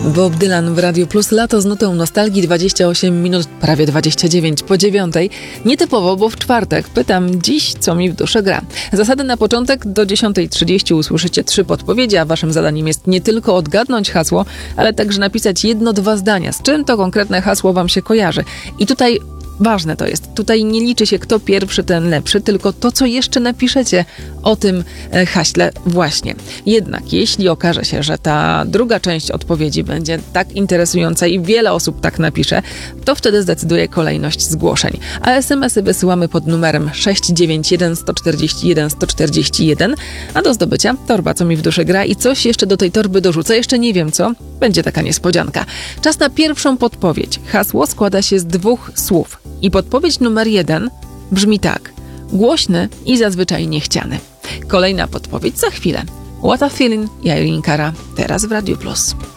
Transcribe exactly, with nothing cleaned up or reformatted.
Bob Dylan w Radiu Plus. Lato z nutą nostalgii, dwadzieścia osiem minut, prawie dwadzieścia dziewięć po dziewiątej. Nietypowo, bo w czwartek pytam dziś, co mi w duszy gra. Zasady na początek: do dziesiątej trzydzieści usłyszycie trzy podpowiedzi, a waszym zadaniem jest nie tylko odgadnąć hasło, ale także napisać jedno, dwa zdania, z czym to konkretne hasło wam się kojarzy. I tutaj ważne to jest, tutaj nie liczy się kto pierwszy, ten lepszy, tylko to, co jeszcze napiszecie o tym e, haśle właśnie. Jednak jeśli okaże się, że ta druga część odpowiedzi będzie tak interesująca i wiele osób tak napisze, to wtedy zdecyduje kolejność zgłoszeń. A es em esy wysyłamy pod numerem sześć dziewięć jeden jeden cztery jeden jeden cztery jeden, a do zdobycia torba, co mi w duszy gra, i coś jeszcze do tej torby dorzucę, jeszcze nie wiem co, będzie taka niespodzianka. Czas na pierwszą podpowiedź. Hasło składa się z dwóch słów. I podpowiedź numer jeden brzmi tak: głośny i zazwyczaj niechciany. Kolejna podpowiedź za chwilę. What a Feeling, Irene Cara, teraz w Radiu Plus.